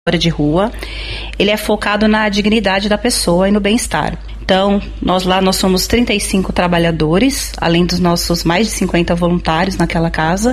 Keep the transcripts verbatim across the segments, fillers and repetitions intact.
de rua, ele é focado na dignidade da pessoa e no bem-estar. Então, nós lá nós somos trinta e cinco trabalhadores, além dos nossos mais de cinquenta voluntários naquela casa,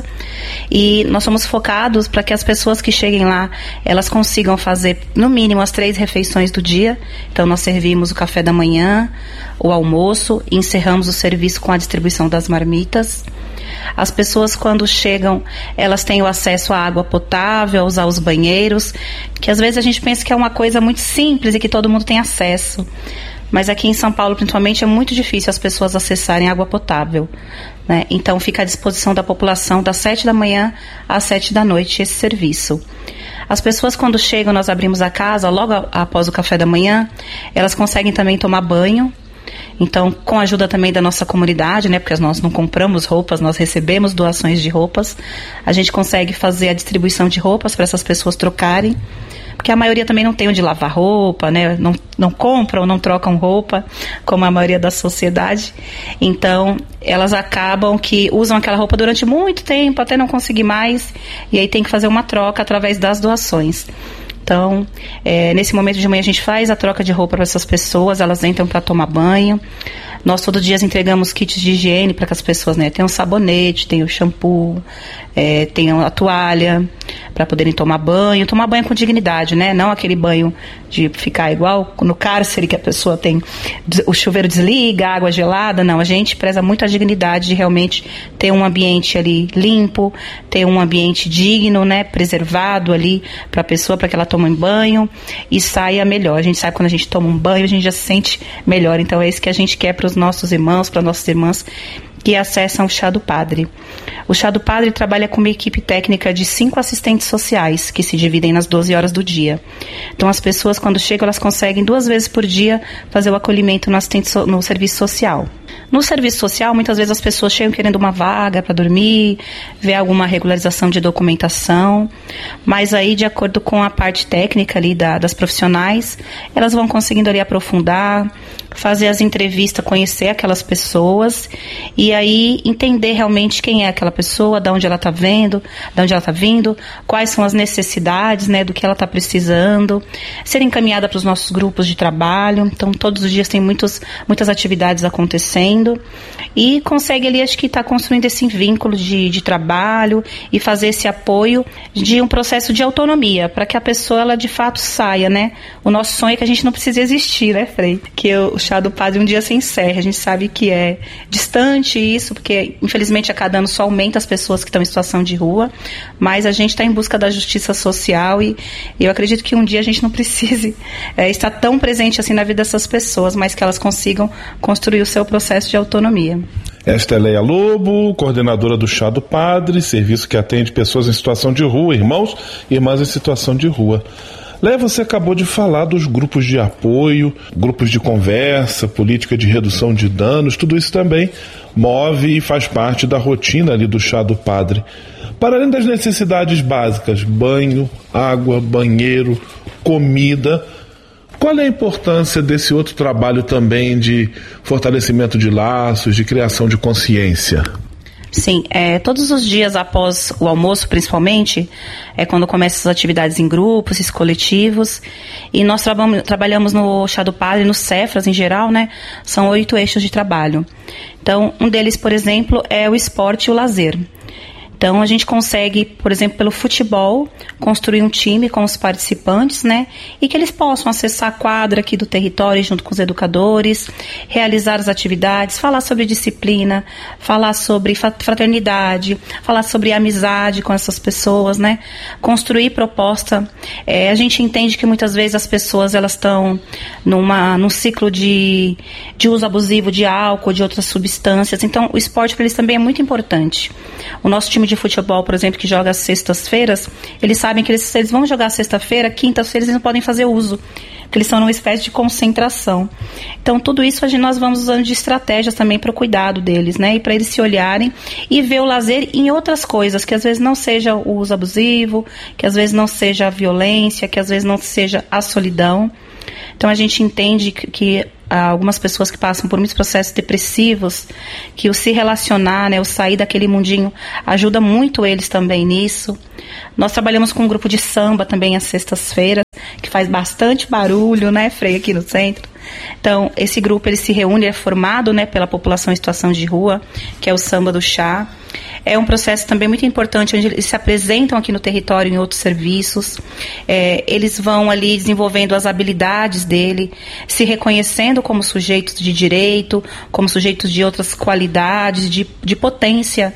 e nós somos focados para que as pessoas que cheguem lá, elas consigam fazer no mínimo as três refeições do dia. Então, nós servimos o café da manhã, o almoço e encerramos o serviço com a distribuição das marmitas. As pessoas, quando chegam, elas têm o acesso à água potável, a usar os banheiros, que às vezes a gente pensa que é uma coisa muito simples e que todo mundo tem acesso. Mas aqui em São Paulo, principalmente, é muito difícil as pessoas acessarem água potável, né? Então, fica à disposição da população das sete da manhã às sete da noite esse serviço. As pessoas, quando chegam, nós abrimos a casa, logo após o café da manhã, elas conseguem também tomar banho. Então, com a ajuda também da nossa comunidade, né, porque nós não compramos roupas, nós recebemos doações de roupas, a gente consegue fazer a distribuição de roupas para essas pessoas trocarem, porque a maioria também não tem onde lavar roupa, né, não, não compram, não trocam roupa, como a maioria da sociedade. Então, elas acabam que usam aquela roupa durante muito tempo, até não conseguir mais, e aí tem que fazer uma troca através das doações. Então, é, nesse momento de manhã a gente faz a troca de roupa para essas pessoas, elas entram para tomar banho. Nós todos os dias entregamos kits de higiene para que as pessoas, né, tenham sabonete, tenham shampoo, é, tenham a toalha para poderem tomar banho, tomar banho com dignidade, né? Não aquele banho de ficar igual no cárcere que a pessoa tem, o chuveiro desliga, a água gelada. Não, a gente preza muito a dignidade de realmente ter um ambiente ali limpo, ter um ambiente digno, né, preservado ali para a pessoa, para que ela tome um banho e saia melhor. A gente sabe que quando a gente toma um banho, a gente já se sente melhor. Então é isso que a gente quer para os nossos irmãos, para nossas irmãs que acessam o Chá do Padre. O Chá do Padre trabalha com uma equipe técnica de cinco assistentes sociais, que se dividem nas doze horas do dia. Então, as pessoas, quando chegam, elas conseguem duas vezes por dia fazer o acolhimento no, assistente so, no serviço social. No serviço social, muitas vezes as pessoas chegam querendo uma vaga para dormir, ver alguma regularização de documentação, mas aí, de acordo com a parte técnica ali da, das profissionais, elas vão conseguindo ali aprofundar, fazer as entrevistas, conhecer aquelas pessoas e aí entender realmente quem é aquela pessoa, de onde ela está vendo, de onde ela está vindo, quais são as necessidades, né, do que ela está precisando, ser encaminhada para os nossos grupos de trabalho. Então, todos os dias tem muitos, muitas atividades acontecendo e consegue ali, acho que está construindo esse vínculo de, de trabalho e fazer esse apoio de um processo de autonomia, para que a pessoa, ela de fato saia, né? O nosso sonho é que a gente não precise existir, né, Frei? Que o Chá do Padre um dia se encerre. A gente sabe que é distante isso, porque infelizmente a cada ano só aumenta as pessoas que estão em situação de rua, mas a gente está em busca da justiça social e eu acredito que um dia a gente não precise é, estar tão presente assim na vida dessas pessoas, mas que elas consigam construir o seu processo de autonomia. Esta é Leia Lobo, coordenadora do Chá do Padre, serviço que atende pessoas em situação de rua, irmãos e irmãs em situação de rua. Leia, você acabou de falar dos grupos de apoio, grupos de conversa, política de redução de danos, tudo isso também move e faz parte da rotina ali do Chá do Padre. Para além das necessidades básicas, banho, água, banheiro, comida, qual é a importância desse outro trabalho também de fortalecimento de laços, de criação de consciência? Sim, é, todos os dias após o almoço, principalmente, é quando começam as atividades em grupos, esses coletivos, e nós traba- trabalhamos no Chá do Padre, nos Cefras em geral, né? São oito eixos de trabalho. Então, um deles, por exemplo, é o esporte e o lazer. Então, a gente consegue, por exemplo, pelo futebol, construir um time com os participantes, né? E que eles possam acessar a quadra aqui do território junto com os educadores, realizar as atividades, falar sobre disciplina, falar sobre fraternidade, falar sobre amizade com essas pessoas, né? Construir proposta. É, a gente entende que muitas vezes as pessoas, elas estão numa, num ciclo de, de uso abusivo de álcool, de outras substâncias. Então, o esporte para eles também é muito importante. O nosso time de futebol, por exemplo, que joga às sextas-feiras, eles sabem que eles, se eles vão jogar sexta-feira, quinta-feira eles não podem fazer uso, porque eles são numa espécie de concentração. Então, tudo isso a gente, nós vamos usando de estratégias também para o cuidado deles, né? E para eles se olharem e ver o lazer em outras coisas, que às vezes não seja o uso abusivo, que às vezes não seja a violência, que às vezes não seja a solidão. Então, a gente entende que, que algumas pessoas que passam por muitos processos depressivos, que o se relacionar, né, o sair daquele mundinho, ajuda muito eles também nisso. Nós trabalhamos com um grupo de samba também às sextas-feiras, que faz bastante barulho, né, Frei, aqui no centro. Então, esse grupo ele se reúne, é formado, né, pela população em situação de rua, que é o Samba do Chá. É um processo também muito importante, onde eles se apresentam aqui no território em outros serviços. É, eles vão ali desenvolvendo as habilidades dele, se reconhecendo como sujeitos de direito, como sujeitos de outras qualidades, de, de potência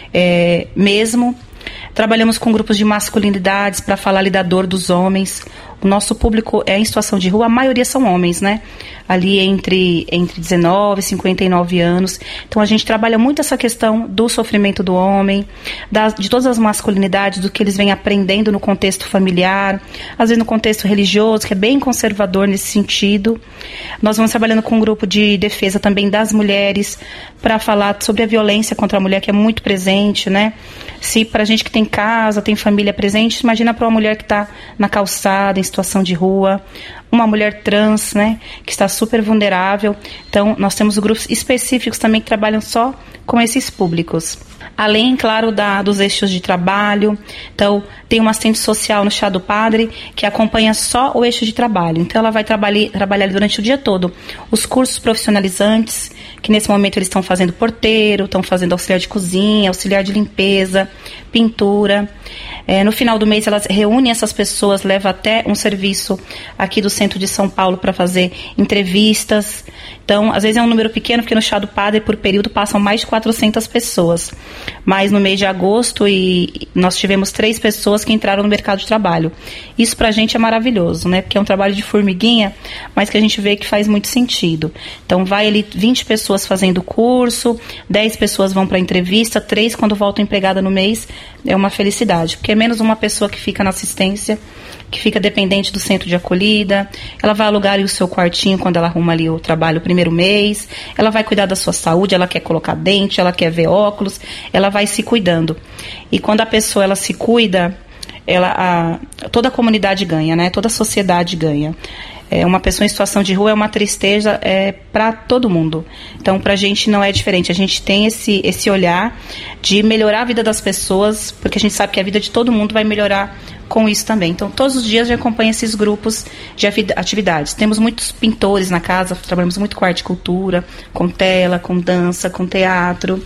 é, mesmo. Trabalhamos com grupos de masculinidades para falar ali da dor dos homens. O nosso público é em situação de rua, a maioria são homens, né? Ali entre, entre dezenove e cinquenta e nove anos. Então a gente trabalha muito essa questão do sofrimento do homem, das, de todas as masculinidades, do que eles vêm aprendendo no contexto familiar, às vezes no contexto religioso, que é bem conservador nesse sentido. Nós vamos trabalhando com um grupo de defesa também das mulheres, para falar sobre a violência contra a mulher, que é muito presente, né? Se para a gente que tem casa, tem família presente, imagina para uma mulher que está na calçada, em situação de rua, uma mulher trans, né, que está super vulnerável. Então, nós temos grupos específicos também que trabalham só com esses públicos. Além, claro, da, dos eixos de trabalho. Então, tem uma assistente social no Chá do Padre que acompanha só o eixo de trabalho. Então, ela vai trabalhar, trabalhar durante o dia todo os cursos profissionalizantes, que nesse momento eles estão fazendo porteiro, estão fazendo auxiliar de cozinha, auxiliar de limpeza, pintura. É, no final do mês, elas reúnem essas pessoas, levam até um serviço aqui do centro de São Paulo para fazer entrevistas. Então, às vezes é um número pequeno, porque no Chá do Padre, por período, passam mais de quatrocentas pessoas. Mas no mês de agosto, e nós tivemos três pessoas que entraram no mercado de trabalho. Isso pra gente é maravilhoso, né? Porque é um trabalho de formiguinha, mas que a gente vê que faz muito sentido. Então, vai ali vinte pessoas fazendo curso, dez pessoas vão para entrevista, três quando voltam empregada no mês, é uma felicidade. Porque é menos uma pessoa que fica na assistência, que fica dependente do centro de acolhida, ela vai alugar ali o seu quartinho quando ela arruma ali o trabalho o primeiro mês, ela vai cuidar da sua saúde, ela quer colocar dente, ela quer ver óculos, ela vai se cuidando. E quando a pessoa ela se cuida, ela, a, toda a comunidade ganha, né? Toda a sociedade ganha. É, uma pessoa em situação de rua é uma tristeza é, para todo mundo. Então, para a gente não é diferente. A gente tem esse, esse olhar de melhorar a vida das pessoas, porque a gente sabe que a vida de todo mundo vai melhorar com isso também. Então, todos os dias a gente acompanha esses grupos de atividades. Temos muitos pintores na casa, trabalhamos muito com arte e cultura, com tela, com dança, com teatro,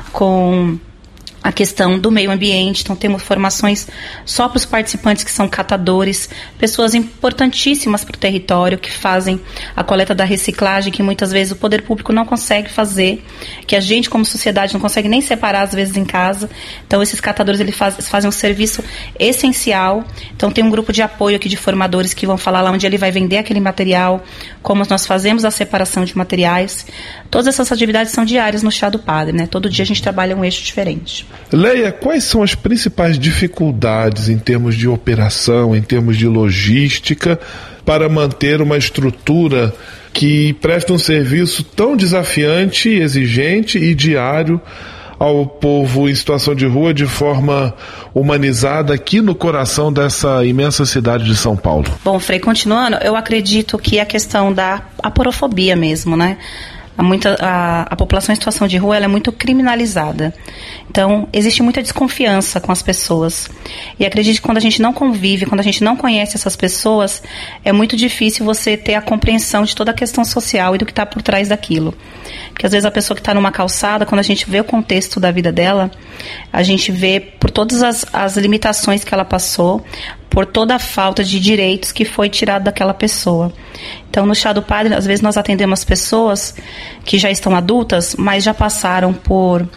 com a questão do meio ambiente. Então temos formações só para os participantes que são catadores, pessoas importantíssimas para o território, que fazem a coleta da reciclagem, que muitas vezes o poder público não consegue fazer, que a gente como sociedade não consegue nem separar às vezes em casa. Então esses catadores eles faz, fazem um serviço essencial. Então tem um grupo de apoio aqui de formadores que vão falar lá onde ele vai vender aquele material, como nós fazemos a separação de materiais. Todas essas atividades são diárias no Chá do Padre, né? Todo dia a gente trabalha um eixo diferente. Leia, quais são as principais dificuldades em termos de operação, em termos de logística, para manter uma estrutura que presta um serviço tão desafiante, exigente e diário ao povo em situação de rua de forma humanizada aqui no coração dessa imensa cidade de São Paulo? Bom, Frei, continuando, eu acredito que a questão da aporofobia mesmo, né? A, muita, a, a população em situação de rua ela é muito criminalizada. Então, existe muita desconfiança com as pessoas. E acredito que quando a gente não convive, quando a gente não conhece essas pessoas, é muito difícil você ter a compreensão de toda a questão social e do que está por trás daquilo. Porque às vezes a pessoa que está numa calçada, quando a gente vê o contexto da vida dela, a gente vê por todas as, as limitações que ela passou, por toda a falta de direitos que foi tirado daquela pessoa. Então, no Chá do Padre, às vezes nós atendemos pessoas que já estão adultas, mas já passaram por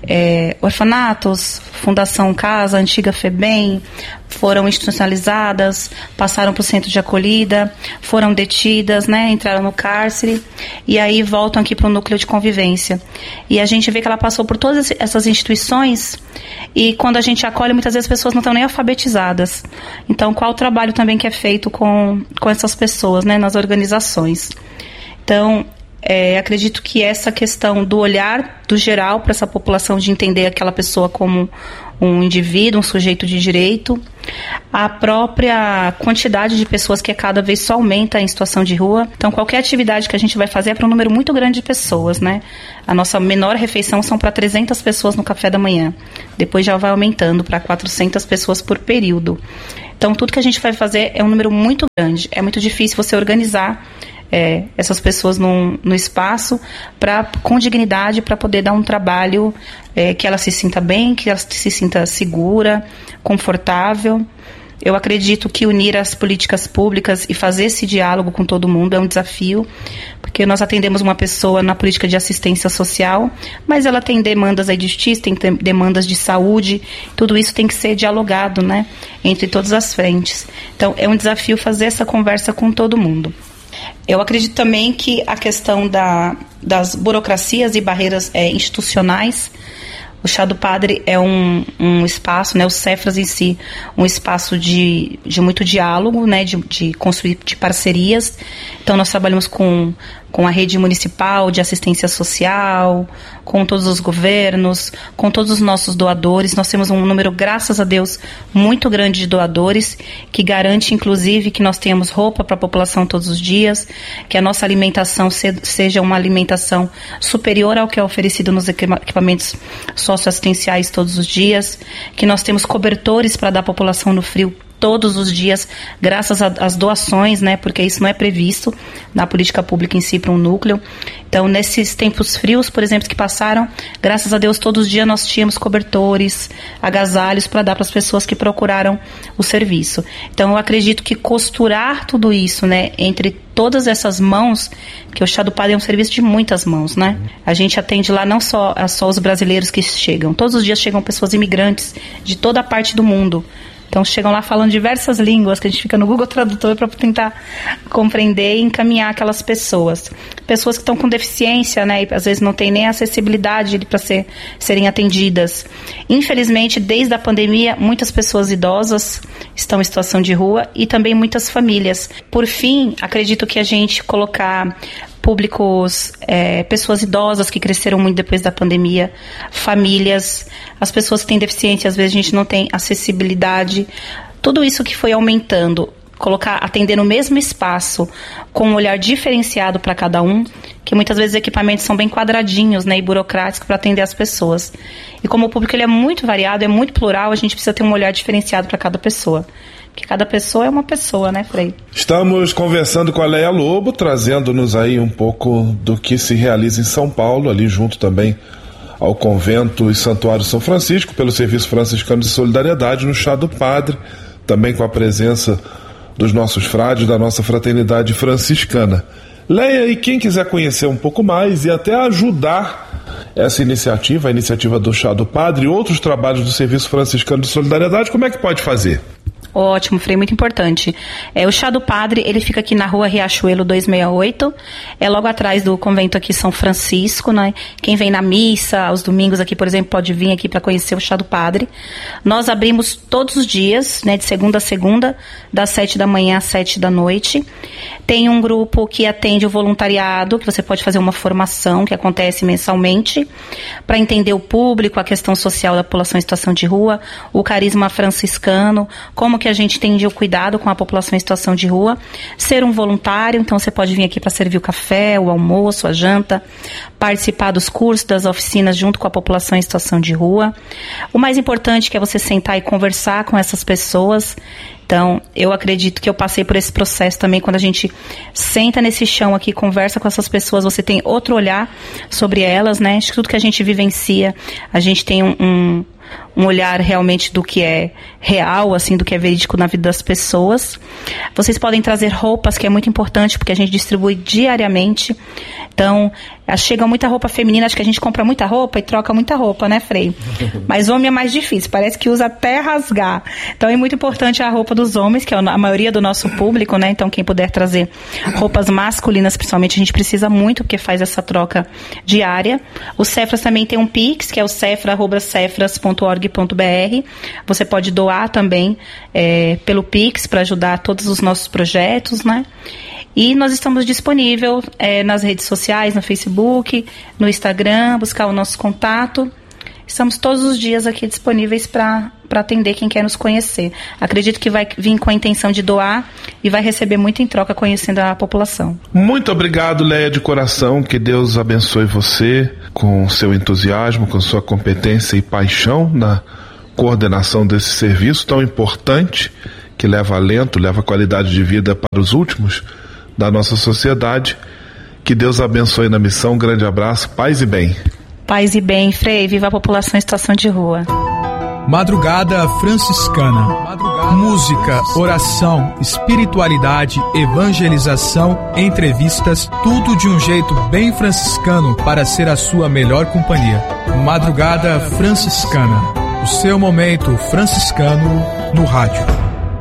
é, orfanatos, Fundação Casa, Antiga FEBEM, foram institucionalizadas, passaram para o centro de acolhida, foram detidas, né, entraram no cárcere e aí voltam aqui para o núcleo de convivência. E a gente vê que ela passou por todas essas instituições e quando a gente acolhe, muitas vezes as pessoas não estão nem alfabetizadas. Então, qual o trabalho também que é feito com, com essas pessoas, né, nas organizações? Então, É, acredito que essa questão do olhar do geral para essa população, de entender aquela pessoa como um indivíduo, um sujeito de direito. A própria quantidade de pessoas que cada vez só aumenta em situação de rua. Então, qualquer atividade que a gente vai fazer é para um número muito grande de pessoas, né? A nossa menor refeição são para trezentas pessoas no café da manhã. Depois já vai aumentando para quatrocentas pessoas por período. Então, tudo que a gente vai fazer é um número muito grande. É muito difícil você organizar é, essas pessoas num, no espaço pra, com dignidade para poder dar um trabalho é, que ela se sinta bem, que ela se sinta segura, confortável. Eu acredito que unir as políticas públicas e fazer esse diálogo com todo mundo é um desafio, porque nós atendemos uma pessoa na política de assistência social, mas ela tem demandas aí de justiça, tem demandas de saúde, tudo isso tem que ser dialogado, né, entre todas as frentes. Então, é um desafio fazer essa conversa com todo mundo. Eu acredito também que a questão da, das burocracias e barreiras é, institucionais. O Chá do Padre é um, um espaço, né, o Cefras em si, um espaço de, de muito diálogo, né, de, de construir de parcerias. Então, nós trabalhamos com, com a rede municipal de assistência social, com todos os governos, com todos os nossos doadores. Nós temos um número, graças a Deus, muito grande de doadores, que garante, inclusive, que nós tenhamos roupa para a população todos os dias, que a nossa alimentação se, seja uma alimentação superior ao que é oferecido nos equipamentos socioassistenciais todos os dias, que nós temos cobertores para dar à população no frio todos os dias, graças às doações, né, porque isso não é previsto na política pública em si para um núcleo. Então, nesses tempos frios, por exemplo, que passaram, graças a Deus, todos os dias nós tínhamos cobertores, agasalhos para dar para as pessoas que procuraram o serviço. Então, eu acredito que costurar tudo isso, né, entre todas essas mãos, que o Chá do Padre é um serviço de muitas mãos, né? A gente atende lá não só, só os brasileiros que chegam, todos os dias chegam pessoas imigrantes de toda a parte do mundo. Então, chegam lá falando diversas línguas, que a gente fica no Google Tradutor para tentar compreender e encaminhar aquelas pessoas. Pessoas que estão com deficiência, né, e às vezes não tem nem acessibilidade para ser, serem atendidas. Infelizmente, desde a pandemia, muitas pessoas idosas estão em situação de rua e também muitas famílias. Por fim, acredito que a gente colocar públicos, é, pessoas idosas que cresceram muito depois da pandemia, famílias, as pessoas que têm deficiência, às vezes a gente não tem acessibilidade, tudo isso que foi aumentando, colocar, atender no mesmo espaço, com um olhar diferenciado para cada um, que muitas vezes os equipamentos são bem quadradinhos, né, e burocráticos para atender as pessoas. E como o público ele é muito variado, é muito plural, a gente precisa ter um olhar diferenciado para cada pessoa. Que cada pessoa é uma pessoa, né, Frei? Estamos conversando com a Leia Lobo, trazendo-nos aí um pouco do que se realiza em São Paulo, ali junto também ao Convento e Santuário São Francisco, pelo Serviço Franciscano de Solidariedade, no Chá do Padre, também com a presença dos nossos frades, da nossa fraternidade franciscana. Leia, e quem quiser conhecer um pouco mais e até ajudar essa iniciativa, a iniciativa do Chá do Padre e outros trabalhos do Serviço Franciscano de Solidariedade, como é que pode fazer? Ótimo, Frei, muito importante. É, o Chá do Padre, ele fica aqui na rua Riachuelo duzentos e sessenta e oito, é logo atrás do convento aqui São Francisco, né? Quem vem na missa, aos domingos aqui, por exemplo, pode vir aqui para conhecer o Chá do Padre. Nós abrimos todos os dias, né, de segunda a segunda, das sete da manhã às sete da noite. Tem um grupo que atende o voluntariado, que você pode fazer uma formação que acontece mensalmente, para entender o público, a questão social da população em situação de rua, o carisma franciscano, como que a gente entende o cuidado com a população em situação de rua, ser um voluntário, então você pode vir aqui para servir o café, o almoço, a janta, participar dos cursos, das oficinas junto com a população em situação de rua. O mais importante que é você sentar e conversar com essas pessoas. Então, eu acredito que eu passei por esse processo também, quando a gente senta nesse chão aqui, conversa com essas pessoas, você tem outro olhar sobre elas, né? De tudo que a gente vivencia, a gente tem um, um, um olhar realmente do que é real, assim, do que é verídico na vida das pessoas. Vocês podem trazer roupas, que é muito importante, porque a gente distribui diariamente. Então, chega muita roupa feminina, acho que a gente compra muita roupa e troca muita roupa, né, Frei? Mas homem é mais difícil, parece que usa até rasgar. Então, é muito importante a roupa dos homens, que é a maioria do nosso público, né? Então, quem puder trazer roupas masculinas, principalmente, a gente precisa muito, porque faz essa troca diária. O Cefras também tem um Pix, que é o cefra arroba cefras ponto org ponto br. Você pode doar também é, pelo Pix para ajudar todos os nossos projetos, né? E nós estamos disponíveis é, nas redes sociais, no Facebook, no Instagram, buscar o nosso contato estamos todos os dias aqui disponíveis para para atender quem quer nos conhecer. Acredito que vai vir com a intenção de doar e vai receber muito em troca conhecendo a população. Muito obrigado, Leia, de coração. Que Deus abençoe você com seu entusiasmo, com sua competência e paixão na coordenação desse serviço tão importante que leva alento, leva qualidade de vida para os últimos da nossa sociedade. Que Deus abençoe na missão. Um grande abraço, paz e bem. Paz e bem, Frei. Viva a população em situação de rua. Madrugada Franciscana. Madrugada. Música, oração, espiritualidade, evangelização, entrevistas, tudo de um jeito bem franciscano para ser a sua melhor companhia. Madrugada Franciscana. O seu momento franciscano no rádio.